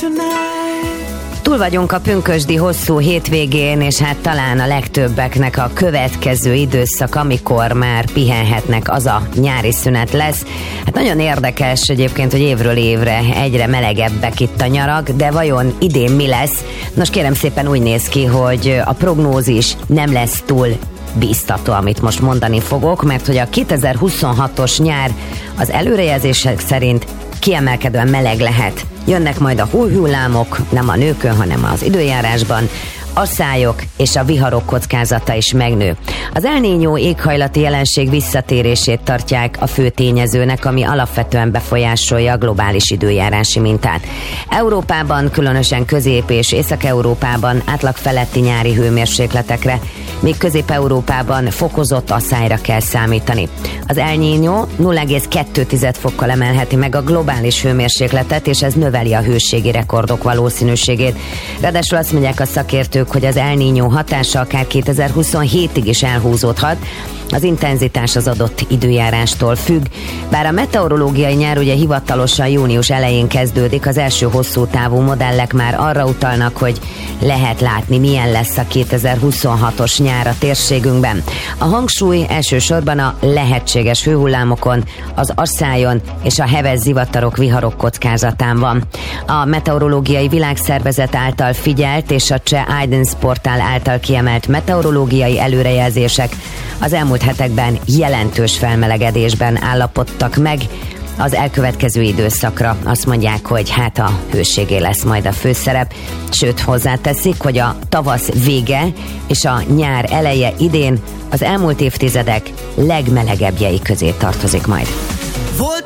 Túl vagyunk a pünkösdi hosszú hétvégén, és hát talán a legtöbbeknek a következő időszak, amikor már pihenhetnek, az a nyári szünet lesz. Hát nagyon érdekes egyébként, hogy évről évre egyre melegebbek itt a nyarak, de vajon idén mi lesz? Nos, kérem szépen úgy néz ki, hogy a prognózis nem lesz túl bíztató, amit most mondani fogok, mert hogy a 2026-os nyár az előrejelzések szerint kiemelkedően meleg lehet. Jönnek majd a hóhullámok, nem a nőkön, hanem az időjárásban, asszályok és a viharok kockázata is megnő. Az El Niño éghajlati jelenség visszatérését tartják a fő tényezőnek, ami alapvetően befolyásolja a globális időjárási mintát. Európában, különösen Közép- és Észak-Európában átlag feletti nyári hőmérsékletekre, míg Közép-Európában fokozott asszályra kell számítani. Az El Niño 0,2 fokkal emelheti meg a globális hőmérsékletet, és ez növeli a hőségi rekordok valószínűségét. Ráadásul azt mondják a szakértők, hogy az El Niño hatása akár 2027-ig is elhúzódhat. Az intenzitás az adott időjárástól függ. Bár a meteorológiai nyár ugye hivatalosan június elején kezdődik, az első hosszú távú modellek már arra utalnak, hogy lehet látni, milyen lesz a 2026-os nyár a térségünkben. A hangsúly elsősorban a lehetséges hőhullámokon, az asszályon és a heves zivatarok, viharok kockázatán van. A Meteorológiai Világszervezet által figyelt és a cseh Idance portál által kiemelt meteorológiai előrejelzések az elmúlt hetekben jelentős felmelegedésben állapodtak meg. Az elkövetkező időszakra azt mondják, hogy hát a hőségé lesz majd a főszerep, sőt hozzáteszik, hogy a tavasz vége és a nyár eleje idén az elmúlt évtizedek legmelegebbjei közé tartozik majd.